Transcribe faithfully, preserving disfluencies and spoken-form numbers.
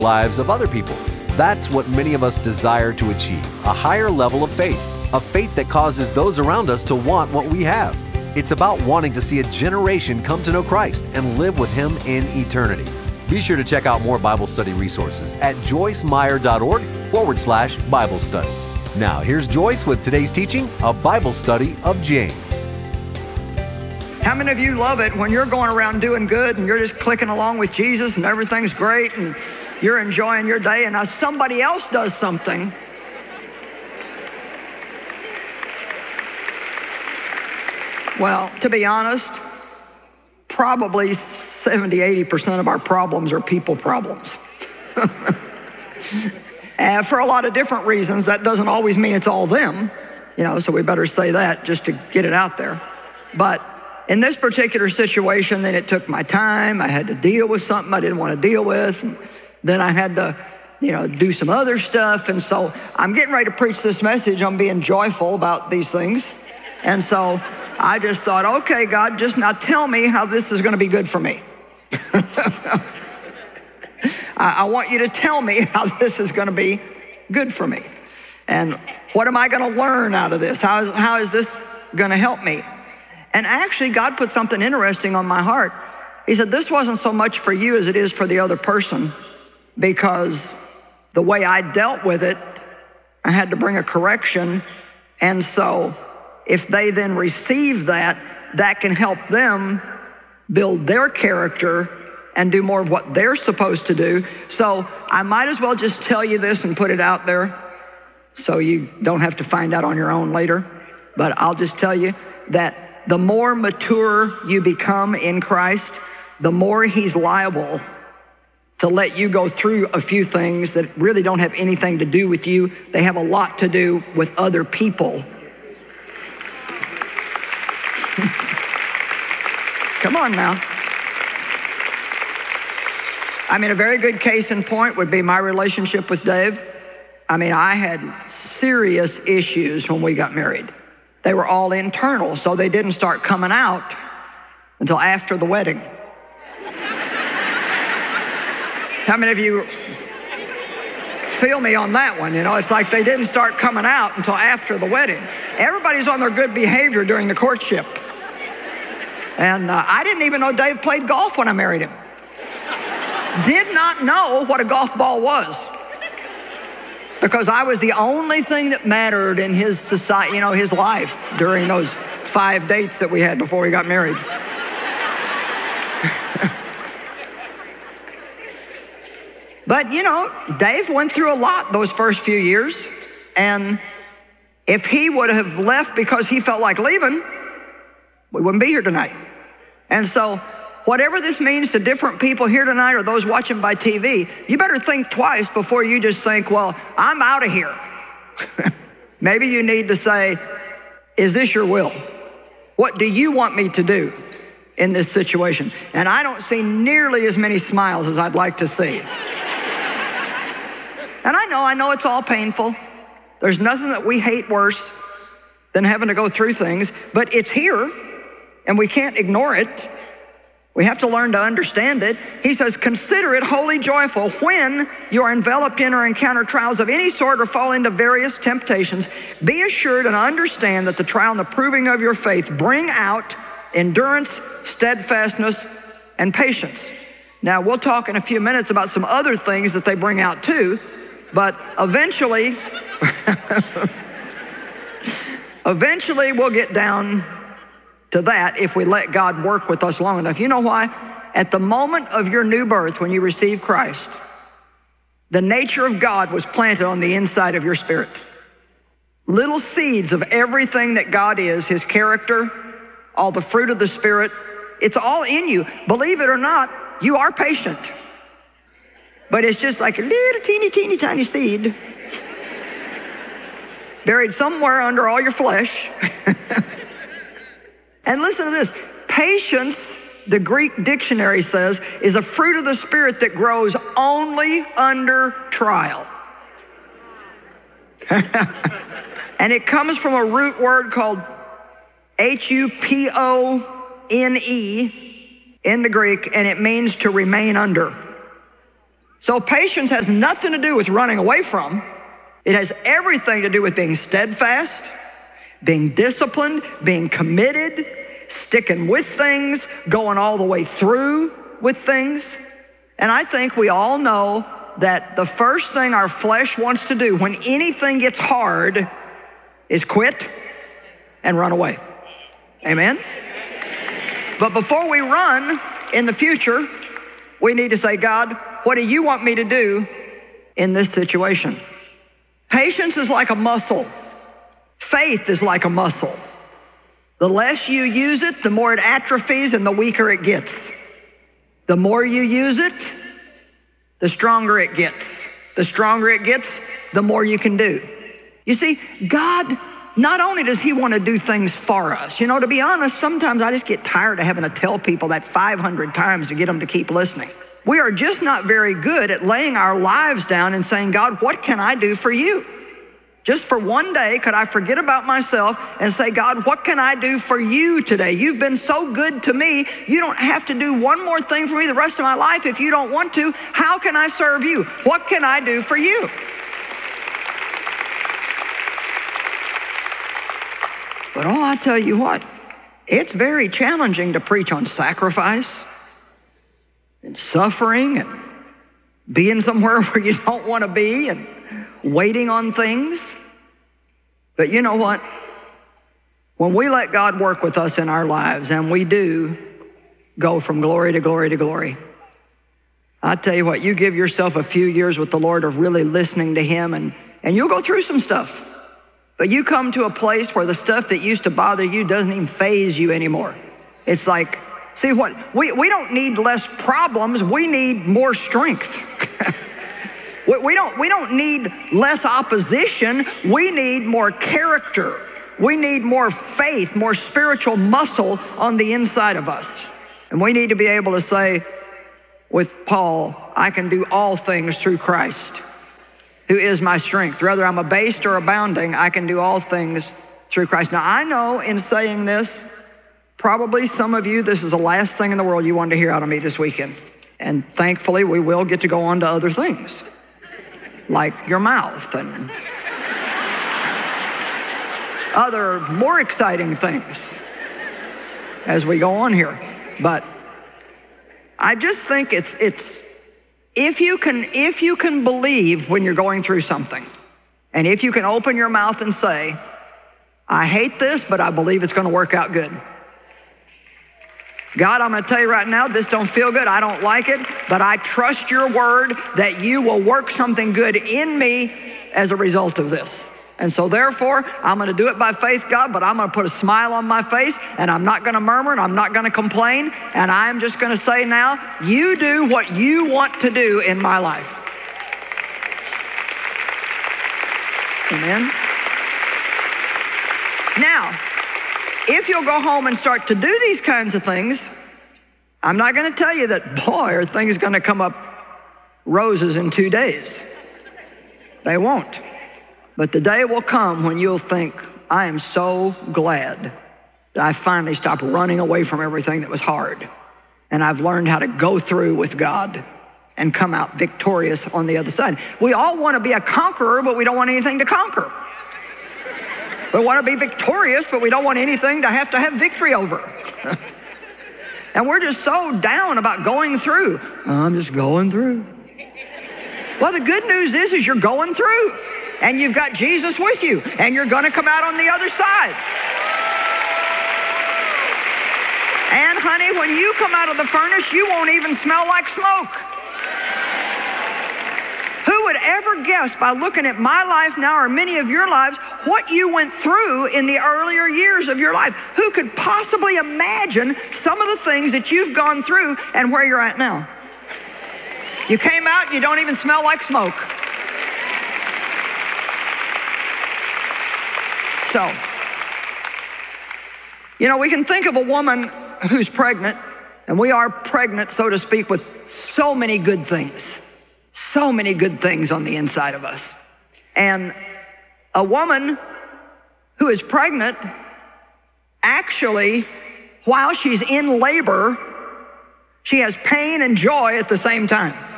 lives of other people. That's what many of us desire to achieve, a higher level of faith, a faith that causes those around us to want what we have. It's about wanting to see a generation come to know Christ and live with Him in eternity. Be sure to check out more Bible study resources at joycemeyer.org forward slash Bible study. Now, here's Joyce with today's teaching, a Bible study of James. How many of you love it when you're going around doing good and you're just clicking along with Jesus and everything's great and you're enjoying your day, and now somebody else does something well, to be honest, probably seventy, eighty percent of our problems are people problems. And for a lot of different reasons. That doesn't always mean it's all them, you know, so we better say that just to get it out there. But in this particular situation, then it took my time. I had to deal with something I didn't want to deal with. And then I had to, you know, do some other stuff. And so I'm getting ready to preach this message on being joyful about these things. And so I just thought, okay, God, just now tell me how this is going to be good for me. I, I want you to tell me how this is going to be good for me. And what am I going to learn out of this? How is, how is this going to help me? And actually, God put something interesting on my heart. He said, this wasn't so much for you as it is for the other person, because the way I dealt with it, I had to bring a correction. And so if they then receive that, that can help them build their character and do more of what they're supposed to do. So I might as well just tell you this and put it out there so you don't have to find out on your own later. But I'll just tell you that the more mature you become in Christ, the more He's liable to let you go through a few things that really don't have anything to do with you. They have a lot to do with other people. Come on now. I mean, a very good case in point would be my relationship with Dave. I mean, I had serious issues when we got married. They were all internal, so they didn't start coming out until after the wedding. How many of you feel me on that one? You know, it's like they didn't start coming out until after the wedding. Everybody's on their good behavior during the courtship. And uh, I didn't even know Dave played golf when I married him. Did not know what a golf ball was, because I was the only thing that mattered in his society, you know, his life during those five dates that we had before we got married. But, you know, Dave went through a lot those first few years, and if he would have left because he felt like leaving, we wouldn't be here tonight. And so whatever this means to different people here tonight or those watching by T V, you better think twice before you just think, well, I'm out of here. Maybe you need to say, is this your will? What do you want me to do in this situation? And I don't see nearly as many smiles as I'd like to see. And I know, I know it's all painful. There's nothing that we hate worse than having to go through things, but it's here and we can't ignore it. We have to learn to understand it. He says, consider it wholly joyful when you are enveloped in or encounter trials of any sort or fall into various temptations. Be assured and understand that the trial and the proving of your faith bring out endurance, steadfastness, and patience. Now, we'll talk in a few minutes about some other things that they bring out too, but eventually, eventually we'll get down to that if we let God work with us long enough. You know why? At the moment of your new birth, when you receive Christ, the nature of God was planted on the inside of your spirit. Little seeds of everything that God is, His character, all the fruit of the Spirit, it's all in you. Believe it or not, you are patient. But it's just like a little teeny, teeny, tiny seed buried somewhere under all your flesh. And listen to this, patience, the Greek dictionary says, is a fruit of the Spirit that grows only under trial. And it comes from a root word called H U P O N E in the Greek, and it means to remain under. So patience has nothing to do with running away from. It has everything to do with being steadfast, being disciplined, being committed, sticking with things, going all the way through with things. And I think we all know that the first thing our flesh wants to do when anything gets hard is quit and run away. Amen? But before we run in the future, we need to say, God, what do you want me to do in this situation? Patience is like a muscle. Faith is like a muscle. The less you use it, the more it atrophies and the weaker it gets. The more you use it, the stronger it gets. The stronger it gets, the more you can do. You see, God, not only does he want to do things for us, you know, to be honest, sometimes I just get tired of having to tell people that five hundred times to get them to keep listening. We are just not very good at laying our lives down and saying, God, what can I do for you? Just for one day, could I forget about myself and say, God, what can I do for you today? You've been so good to me. You don't have to do one more thing for me the rest of my life if you don't want to. How can I serve you? What can I do for you? But oh, I tell you what, it's very challenging to preach on sacrifice and suffering and being somewhere where you don't want to be and waiting on things. But you know what? When we let God work with us in our lives, and we do go from glory to glory to glory, I tell you what, you give yourself a few years with the Lord of really listening to him, and, and you'll go through some stuff. But you come to a place where the stuff that used to bother you doesn't even faze you anymore. It's like, see what, we, we don't need less problems, we need more strength. we, we, don't, we don't need less opposition, we need more character. We need more faith, more spiritual muscle on the inside of us. And we need to be able to say with Paul, I can do all things through Christ, who is my strength. Whether I'm abased or abounding, I can do all things through Christ. Now, I know in saying this, probably some of you, this is the last thing in the world you wanted to hear out of me this weekend. And thankfully, we will get to go on to other things, like your mouth and other more exciting things as we go on here. But I just think it's, it's if you can, if you can believe when you're going through something, and if you can open your mouth and say, I hate this, but I believe it's going to work out good. God, I'm going to tell you right now, this don't feel good. I don't like it, but I trust your word that you will work something good in me as a result of this. And so therefore, I'm going to do it by faith, God, but I'm going to put a smile on my face, and I'm not going to murmur, and I'm not going to complain, and I'm just going to say now, you do what you want to do in my life. Amen. Now, if you'll go home and start to do these kinds of things, I'm not going to tell you that, boy, are things going to come up roses in two days. They won't. But the day will come when you'll think, I am so glad that I finally stopped running away from everything that was hard. And I've learned how to go through with God and come out victorious on the other side. We all want to be a conqueror, but we don't want anything to conquer. We want to be victorious, but we don't want anything to have to have victory over. And we're just so down about going through. I'm just going through. Well, the good news is, is you're going through. And you've got Jesus with you, and you're going to come out on the other side. And honey, when you come out of the furnace, you won't even smell like smoke. Who would ever guess by looking at my life now, or many of your lives, what you went through in the earlier years of your life? Who could possibly imagine some of the things that you've gone through and where you're at now? You came out, and you don't even smell like smoke. So, you know, we can think of a woman who's pregnant, and we are pregnant, so to speak, with so many good things, so many good things on the inside of us. And a woman who is pregnant, actually, while she's in labor, she has pain and joy at the same time.